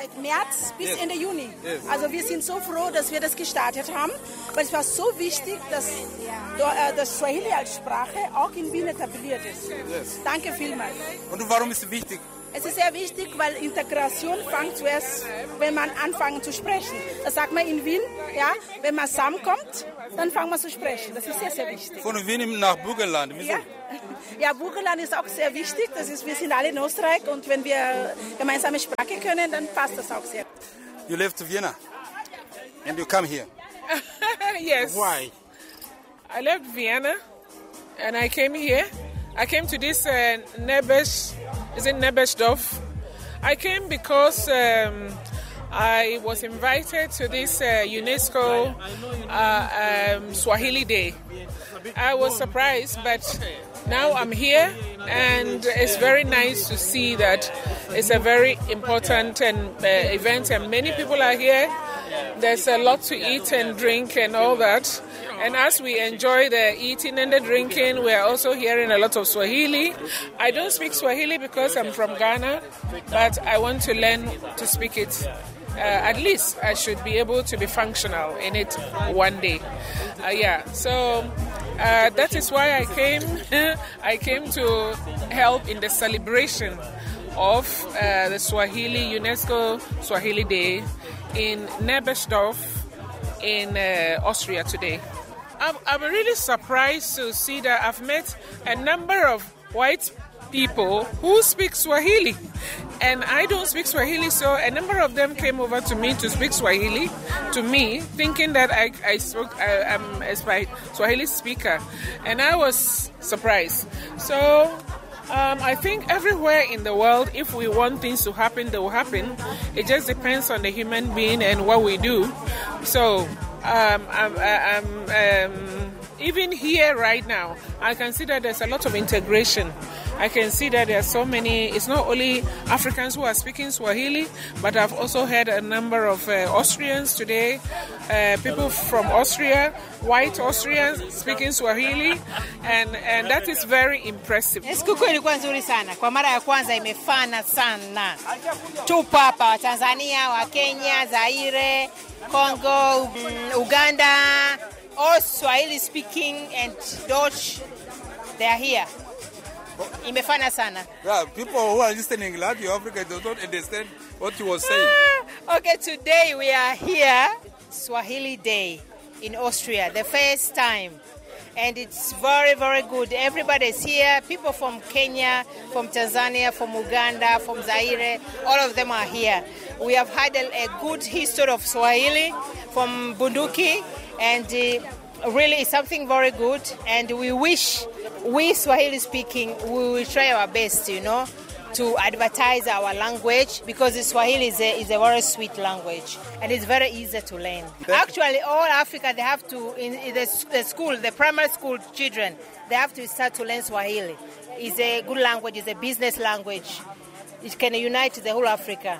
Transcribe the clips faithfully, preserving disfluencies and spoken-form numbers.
seit März bis Yes. Ende Juni. Yes. Also wir sind so froh, dass wir das gestartet haben, weil es war so wichtig, dass das Swahili als Sprache auch in Wien etabliert ist. Yes. Danke vielmals. Und warum ist es wichtig? Es ist sehr wichtig, weil Integration fängt zuerst, wenn man anfängt zu sprechen. Das sagt man in Wien, ja, wenn man zusammenkommt, dann fangen wir zu sprechen. Das ist sehr, sehr wichtig. Von Wien nach Burgenland. Wieso? Ja, ja, Burgenland ist auch sehr wichtig. Das ist, wir sind alle in Österreich und wenn wir gemeinsame Sprache können, dann passt das auch sehr. You left Vienna and you come here. Yes. Why? I left Vienna and I came here. I came to this uh, Nebesch, is it Nebesdorf? I came because um, I was invited to this uh, UNESCO uh, um, Swahili Day. I was surprised, but now I'm here and it's very nice to see that it's a very important and, uh, event and many people are here. There's a lot to eat and drink and all that. And as we enjoy the eating and the drinking, we are also hearing a lot of Swahili. I don't speak Swahili because I'm from Ghana, but I want to learn to speak it. Uh, at least I should be able to be functional in it one day. Uh, yeah, so uh, that is why I came. I came to help in the celebration of uh, the Swahili UNESCO Swahili Day in Nebesdorf in uh, Austria today. I'm, I'm really surprised to see that I've met a number of white people who speak Swahili, and I don't speak Swahili, so a number of them came over to me to speak Swahili to me, thinking that I, I spoke, I, I'm a Swahili speaker, and I was surprised. So um, I think everywhere in the world, if we want things to happen, they will happen. It just depends on the human being and what we do. So um, I'm, I'm, um, even here right now, I can see that there's a lot of integration. I can see that there are so many, it's not only Africans who are speaking Swahili, but I've also heard a number of uh, Austrians today, uh, people from Austria, white Austrians speaking Swahili, and, and that is very impressive. Sikukuu ilikuwa nzuri sana. Kwa mara ya kwanza imefana sana. Tupo hapa wa Tanzania, wa Kenya, Zaire, Congo, Uganda, all Swahili speaking and Dutch, they are here. Imefana sana. Yeah, people who are listening in Latin Africa do not understand what you were saying. Ah, okay, today we are here, Swahili Day in Austria, the first time. And it's very, very good. Everybody's here. People from Kenya, from Tanzania, from Uganda, from Zaire, all of them are here. We have had a, a good history of Swahili from Bunduki, and uh, really it's something very good. And we wish, we Swahili speaking, we will try our best, you know, to advertise our language, because Swahili is a, is a very sweet language and it's very easy to learn. Actually, all Africa, they have to, in, in the, the school, the primary school children, they have to start to learn Swahili. It's a good language, it's a business language. It can unite the whole Africa.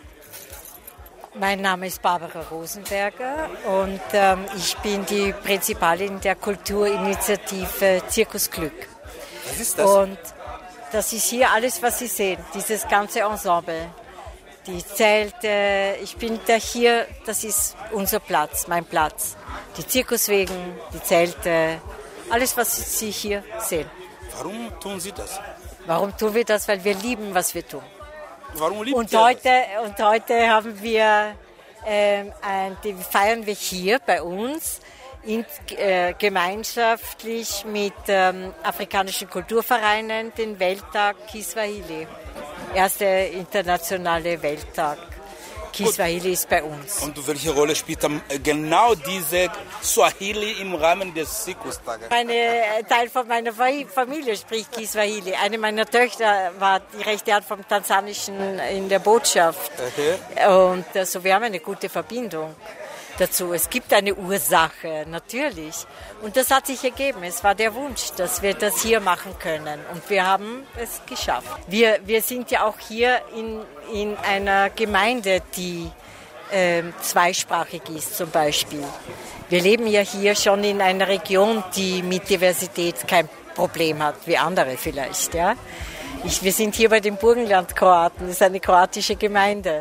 Mein Name ist Barbara Rosenberger und ähm, ich bin die Prinzipalin der Kulturinitiative Zirkusglück. Was ist das? Und das ist hier alles, was Sie sehen, dieses ganze Ensemble. Die Zelte, ich bin da hier, das ist unser Platz, mein Platz. Die Zirkuswegen, die Zelte, alles, was Sie hier sehen. Warum tun Sie das? Warum tun wir das? Weil wir lieben, was wir tun. Warum liebt Und ihr heute, das? und heute haben wir, ähm, ein, die feiern wir hier bei uns in, äh, gemeinschaftlich mit ähm, afrikanischen Kulturvereinen den Welttag Kiswahili. Erster internationale Welttag Kiswahili ist bei uns. Und welche Rolle spielt dann genau diese Swahili im Rahmen des Zirkustages? Ein Teil von meiner Familie spricht Kiswahili. Eine meiner Töchter war die rechte Hand vom Tansanischen in der Botschaft. Okay. Und also wir haben eine gute Verbindung dazu. Es gibt eine Ursache, natürlich. Und das hat sich ergeben. Es war der Wunsch, dass wir das hier machen können. Und wir haben es geschafft. Wir, wir sind ja auch hier in, in einer Gemeinde, die äh, zweisprachig ist, zum Beispiel. Wir leben ja hier schon in einer Region, die mit Diversität kein Problem hat, wie andere vielleicht. Ja? Ich, wir sind hier bei den Burgenland-Kroaten. Das ist eine kroatische Gemeinde.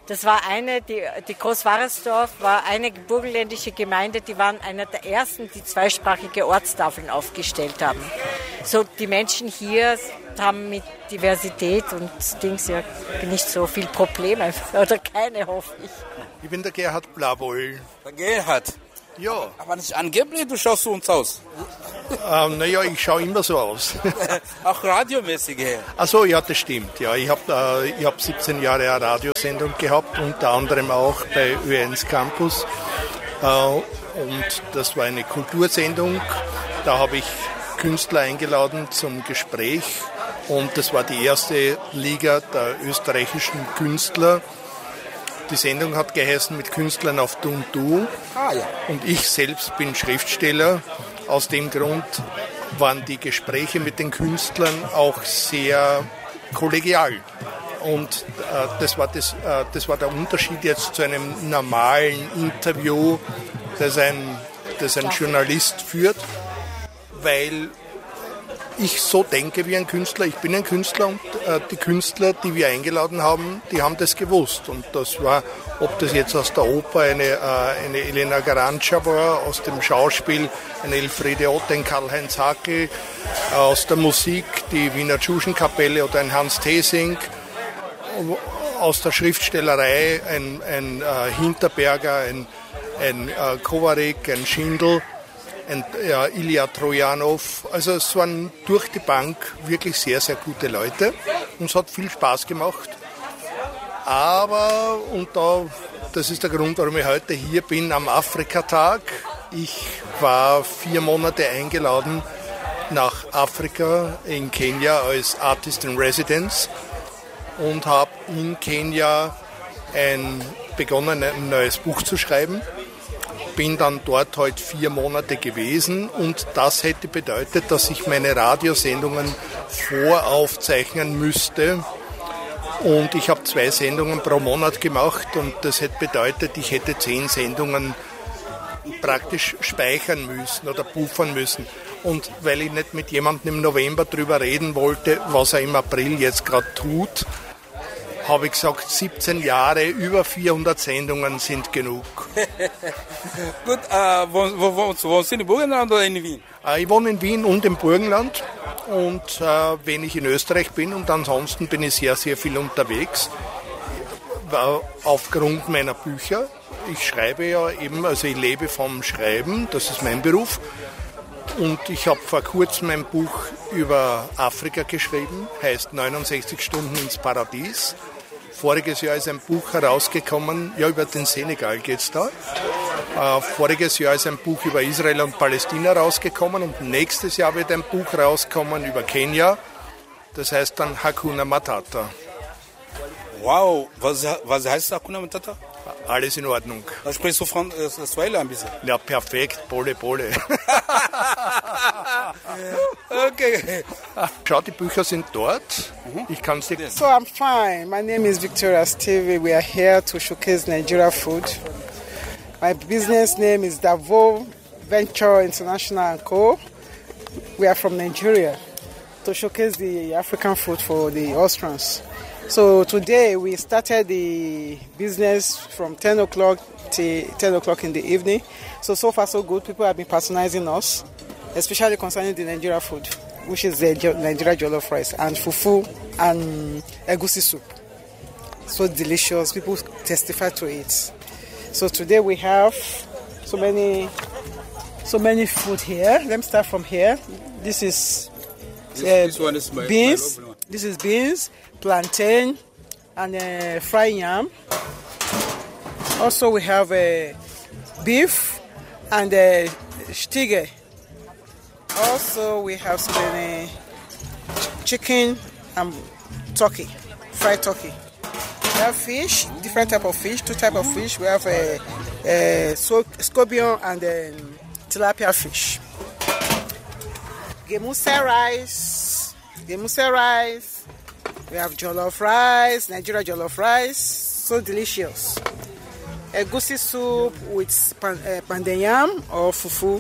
Das war eine, die, die Großwaresdorf war eine burgenländische Gemeinde, die waren einer der ersten, die zweisprachige Ortstafeln aufgestellt haben. So, die Menschen hier haben mit Diversität und Dings ja nicht so viel Probleme, oder keine, hoffe ich. Ich bin der Gerhard Blaboll. Der Gerhard? Ja. Aber nicht angeblich, du schaust so uns aus. Ähm, naja, ich schaue immer so aus. Auch radiomäßig her. Ach so, ja, das stimmt. Ja, ich habe äh, ich hab siebzehn Jahre eine Radiosendung gehabt, unter anderem auch bei Ö eins Campus. Äh, und das war eine Kultursendung. Da habe ich Künstler eingeladen zum Gespräch. Und das war die erste Liga der österreichischen Künstler. Die Sendung hat geheißen mit Künstlern auf Du und Du. Ah, ja. Und ich selbst bin Schriftsteller. Aus dem Grund waren die Gespräche mit den Künstlern auch sehr kollegial. Und äh, das, war das, äh, das war der Unterschied jetzt zu einem normalen Interview, das ein, das ein Journalist führt, weil ich so denke wie ein Künstler. Ich bin ein Künstler und äh, die Künstler, die wir eingeladen haben, die haben das gewusst. Und das war, ob das jetzt aus der Oper eine, äh, eine Elena Garantscha war, aus dem Schauspiel eine Elfriede Ott, ein Karl-Heinz Hackl, äh, aus der Musik die Wiener Tschuschenkapelle oder ein Hans Thesing, aus der Schriftstellerei ein, ein äh, Hinterberger, ein, ein äh, Kovarik, ein Schindel. Und, ja, Ilya Trojanow, also es waren durch die Bank wirklich sehr, sehr gute Leute und es hat viel Spaß gemacht. Aber, und da, das ist der Grund, warum ich heute hier bin, am Afrikatag. Ich war vier Monate eingeladen nach Afrika in Kenia als Artist in Residence und habe in Kenia ein, begonnen, ein neues Buch zu schreiben. Bin dann dort halt vier Monate gewesen und das hätte bedeutet, dass ich meine Radiosendungen voraufzeichnen müsste. Und ich habe zwei Sendungen pro Monat gemacht und das hätte bedeutet, ich hätte zehn Sendungen praktisch speichern müssen oder buffern müssen. Und weil ich nicht mit jemandem im November drüber reden wollte, was er im April jetzt gerade tut, habe ich gesagt, siebzehn Jahre, über vierhundert Sendungen sind genug. Gut, äh, wo, wo, wo, wohnst du in Burgenland oder in Wien? Äh, ich wohne in Wien und im Burgenland und äh, wenn ich in Österreich bin und ansonsten bin ich sehr, sehr viel unterwegs, äh, aufgrund meiner Bücher. Ich schreibe ja eben, also ich lebe vom Schreiben, das ist mein Beruf. Und ich habe vor kurzem ein Buch über Afrika geschrieben, heißt neunundsechzig Stunden ins Paradies. Voriges Jahr ist ein Buch herausgekommen, ja, über den Senegal geht es da. Äh, voriges Jahr ist ein Buch über Israel und Palästina rausgekommen und nächstes Jahr wird ein Buch rauskommen über Kenia. Das heißt dann Hakuna Matata. Wow, was, was heißt Hakuna Matata? Alles in Ordnung. Da sprichst du von äh, Swahili ein bisschen. Ja, perfekt, Pole, Pole. Okay. Schau, die Bücher sind dort. Ich kann sie. So I'm fine. My name is Victoria Stevie. We are here to showcase Nigeria food. My business name is Davo Venture International and Co. We are from Nigeria to showcase the African food for the Austrians. So today we started the business from ten o'clock to ten o'clock in the evening. So, so far so good. People have been patronizing us, especially concerning the Nigeria food, which is the Nigeria jollof rice and fufu and egusi soup. So delicious. People testify to it. So today we have so many, so many food here. Let me start from here. This is uh, this one is my, beans. my this is beans. Plantain and uh, fried yam. Also we have uh, beef and uh, stige. Also we have some uh, chicken and turkey, fried turkey. We have fish, different type of fish, two type of fish. We have a uh, uh, so, scorpion and um, tilapia fish. Gemuse rice, gemuse rice. We have jollof rice, Nigeria jollof rice, so delicious. Egusi soup with pan, uh, pandeyam or fufu.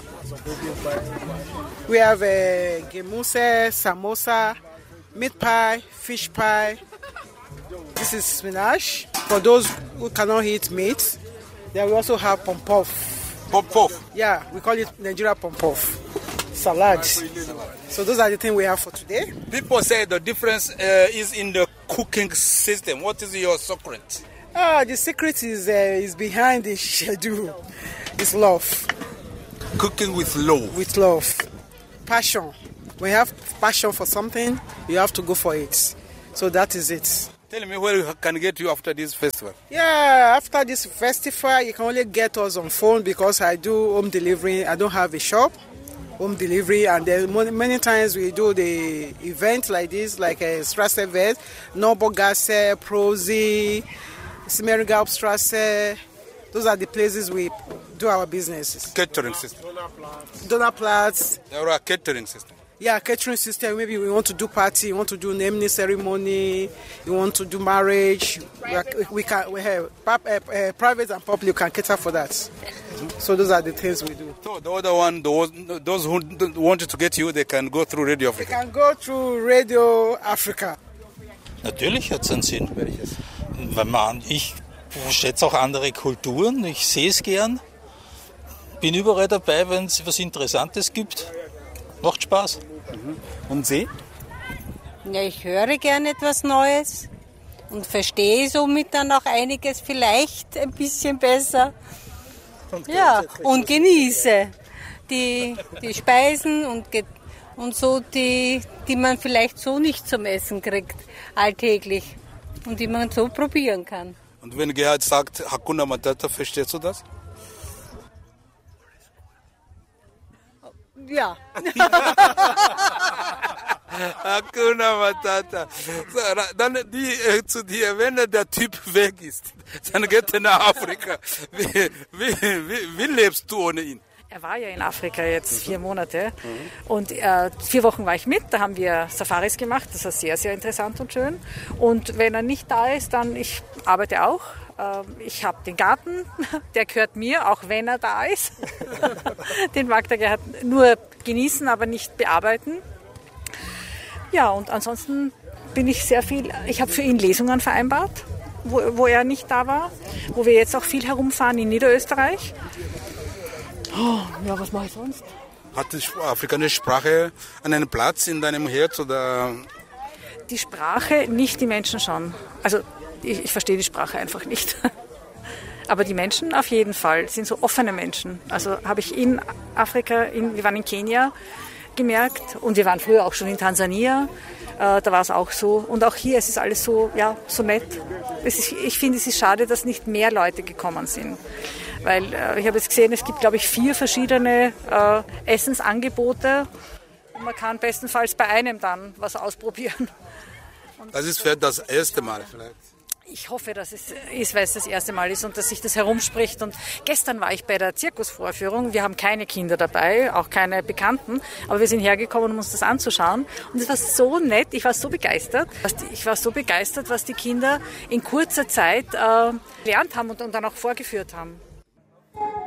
We have a uh, gemuse, samosa, meat pie, fish pie. This is spinach. For those who cannot eat meat, then we also have pompof. Pompof? Yeah, we call it Nigeria pompof. Salad. So those are the things we have for today. People say the difference uh, is in the cooking system. What is your secret? Ah, the secret is uh, is behind the schedule. It's love. Cooking with love. With love. Passion. When you have passion for something, you have to go for it. So that is it. Tell me where we can get you after this festival. Yeah, after this festival, you can only get us on phone because I do home delivery. I don't have a shop. Home delivery, and then many times we do the event like this, like a Strasse West, Nobogasse, Prozi, Simerigalpstrasse. Those are the places we do our businesses. Catering system. Donnerplatz. There are catering system. Yeah, catering system. Maybe we want to do party, we want to do naming ceremony, we want to do marriage. We, are, we can we have uh, uh, private and public. You can cater for that. So those are the things we do. So the other one, those, those who wanted to get you, they can go through Radio Africa. They can go through Radio Africa. Natürlich hat es einen Sinn. Wenn man, ich schätze auch andere Kulturen, ich sehe es gern. Bin überall dabei, wenn es was Interessantes gibt. Macht Spaß. Und Sie? Ja, ich höre gern etwas Neues und verstehe somit dann auch einiges vielleicht ein bisschen besser. Und ja, und genieße die, die Speisen und, und so, die, die man vielleicht so nicht zum Essen kriegt, alltäglich. Und die man so probieren kann. Und wenn Gerhard sagt, Hakuna Matata, verstehst du das? Ja. Hakuna Matata. So, dann die äh, zu dir, wenn der Typ weg ist, dann geht er nach Afrika. Wie, wie, wie, wie lebst du ohne ihn? Er war ja in Afrika jetzt vier Monate und äh, vier Wochen war ich mit, da haben wir Safaris gemacht, das war sehr, sehr interessant und schön. Und wenn er nicht da ist, dann, ich arbeite auch, äh, ich habe den Garten, der gehört mir, auch wenn er da ist. Den mag der Gerhard nur genießen, aber nicht bearbeiten. Ja, und ansonsten bin ich sehr viel, ich habe für ihn Lesungen vereinbart, wo, wo er nicht da war, wo wir jetzt auch viel herumfahren in Niederösterreich. Oh, ja, was mache ich sonst? Hat die afrikanische Sprache einen Platz in deinem Herz? Oder? Die Sprache, nicht die Menschen schon. Also ich, ich verstehe die Sprache einfach nicht. Aber die Menschen auf jeden Fall sind so offene Menschen. Also habe ich in Afrika, in, wir waren in Kenia gemerkt und wir waren früher auch schon in Tansania. Äh, da war es auch so. Und auch hier, es ist alles so, ja, so nett. Es ist, ich finde, es ist schade, dass nicht mehr Leute gekommen sind. Weil äh, ich habe jetzt gesehen, es gibt, glaube ich, vier verschiedene äh, Essensangebote. Und man kann bestenfalls bei einem dann was ausprobieren. Und das ist für das erste Mal vielleicht. Ich hoffe, dass es ist, weil es das erste Mal ist und dass sich das herumspricht. Und gestern war ich bei der Zirkusvorführung. Wir haben keine Kinder dabei, auch keine Bekannten. Aber wir sind hergekommen, um uns das anzuschauen. Und es war so nett. Ich war so begeistert. Ich war so begeistert, was die Kinder in kurzer Zeit äh, gelernt haben und, und dann auch vorgeführt haben.